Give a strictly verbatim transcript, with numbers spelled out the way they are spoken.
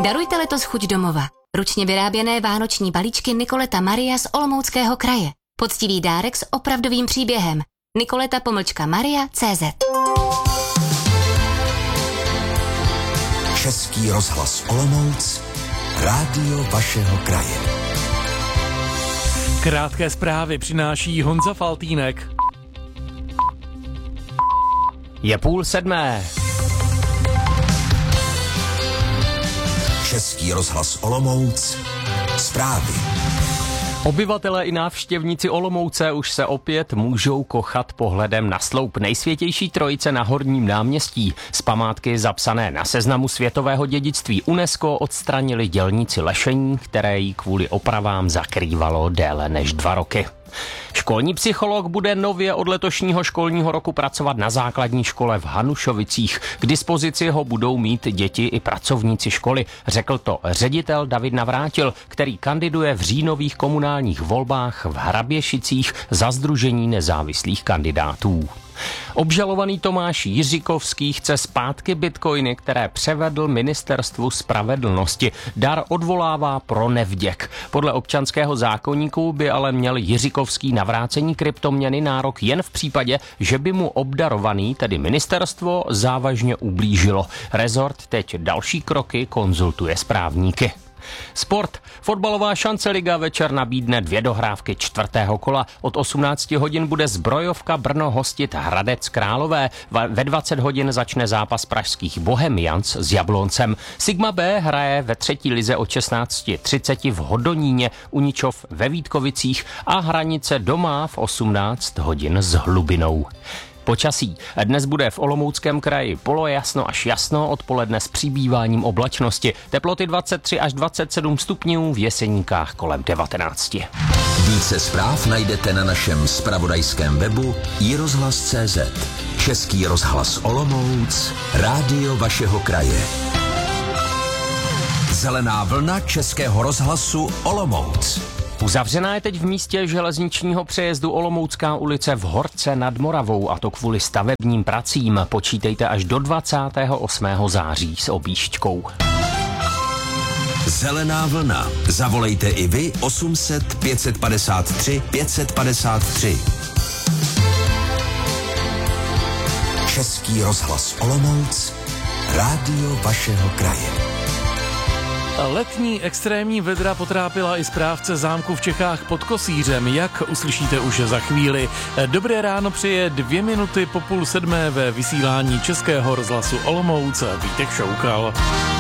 Darujte letos chuť domova. Ručně vyráběné vánoční balíčky Nikoleta Maria z Olomouckého kraje. Poctivý dárek s opravdovým příběhem. Nikoleta pomlčka Maria tečka cé zet. Český rozhlas Olomouc, rádio vašeho kraje. Krátké zprávy přináší Honza Faltýnek. Je půl sedmé. Český rozhlas Olomouc, zprávy. Obyvatelé i návštěvníci Olomouce už se opět můžou kochat pohledem na sloup Nejsvětější trojice na Horním náměstí. Z památky zapsané na seznamu světového dědictví UNESCO odstranili dělníci lešení, které jí kvůli opravám zakrývalo déle než dva roky. Školní psycholog bude nově od letošního školního roku pracovat na základní škole v Hanušovicích. K dispozici ho budou mít děti i pracovníci školy, řekl to ředitel David Navrátil, který kandiduje v říjnových komunálních volbách v Hraběšicích za Sdružení nezávislých kandidátů. Obžalovaný Tomáš Jiříkovský chce zpátky bitcoiny, které převedl Ministerstvu spravedlnosti. Dar odvolává pro nevděk. Podle občanského zákoníku by ale měl Jiříkovský na vrácení kryptoměny nárok jen v případě, že by mu obdarovaný, tedy ministerstvo, závažně ublížilo. Rezort teď další kroky konzultuje s právníky. Sport. Fotbalová šance liga večer nabídne dvě dohrávky čtvrtého kola. Od osmnácti hodin bude Zbrojovka Brno hostit Hradec Králové. Ve dvacet hodin začne zápas pražských Bohemians s Jabloncem. Sigma B hraje ve třetí lize od šestnáct třicet v Hodoníně, Uničov ve Vítkovicích a Hranice doma v osmnáct hodin s Hlubinou. Počasí. Dnes bude v Olomouckém kraji polojasno až jasno, odpoledne s přibýváním oblačnosti. Teploty dvacet tři až dvacet sedm stupňů, v Jeseníkách kolem devatenáct. Více zpráv najdete na našem zpravodajském webu i rozhlas tečka cé zet. Český rozhlas Olomouc, rádio vašeho kraje. Zelená vlna Českého rozhlasu Olomouc. Uzavřená je teď v místě železničního přejezdu Olomoucká ulice v Horce nad Moravou, a to kvůli stavebním pracím. Počítejte až do dvacátého osmého září s objížďkou. Zelená vlna. Zavolejte i vy osm set pět padesát tři pět padesát tři. Český rozhlas Olomouc, rádio vašeho kraje. Letní extrémní vedra potrápila i správce zámku v Čechách pod Kosířem, jak uslyšíte už za chvíli. Dobré ráno přeje dvě minuty po půl sedmé ve vysílání Českého rozhlasu Olomouc Vítek Šoukal.